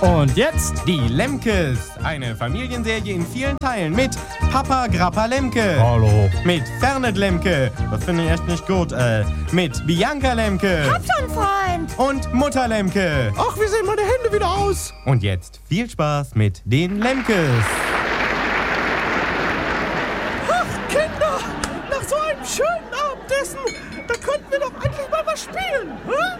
Und jetzt die Lemkes. Eine Familienserie in vielen Teilen mit Papa Grappa Lemke. Hallo. Mit Fernet Lemke. Das finde ich echt nicht gut. Mit Bianca Lemke. Hab schon einen Freund. Und Mutter Lemke. Ach, wie sehen meine Hände wieder aus? Und jetzt viel Spaß mit den Lemkes. Ach, Kinder, nach so einem schönen Abendessen, da könnten wir doch endlich mal was spielen, hä?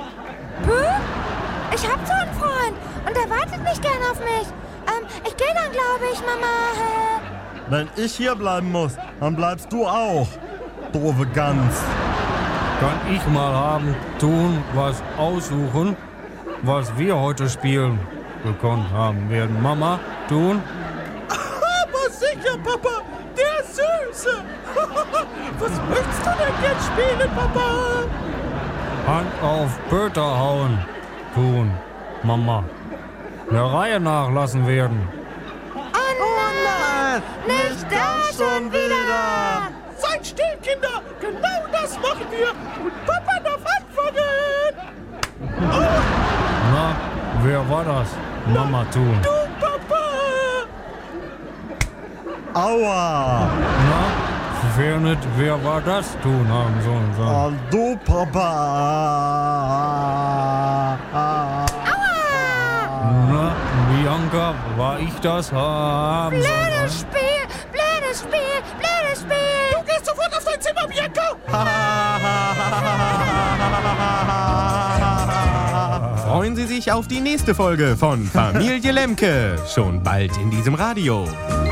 Ich hab so einen Freund und er wartet nicht gern auf mich. Ich gehe dann, glaube ich, Mama. Wenn ich hier bleiben muss, dann bleibst du auch, doofe Gans. Kann ich mal haben, tun, was aussuchen, was wir heute spielen gekonnt haben werden. Mama, tun? Aber sicher, Papa, der Süße. Was möchtest du denn jetzt spielen, Papa? Hand auf Pöter hauen, tun, Mama. Der Reihe nach lassen werden. Oh nein, Nicht da schon wieder. Seid still, Kinder, genau das machen wir. Und Papa darf antworten. Na, wer war das? Mama, tun. Du, Papa. Aua. Na, Fernet, wer war das? Tun haben sollen sagen. Oh, du Papa. Na, Bianca, war ich das? Haben sollen? Blödes Spiel, blödes Spiel, blödes Spiel. Du gehst sofort auf dein Zimmer, Bianca. Freuen Sie sich auf die nächste Folge von Familie Lemke. Schon bald in diesem Radio.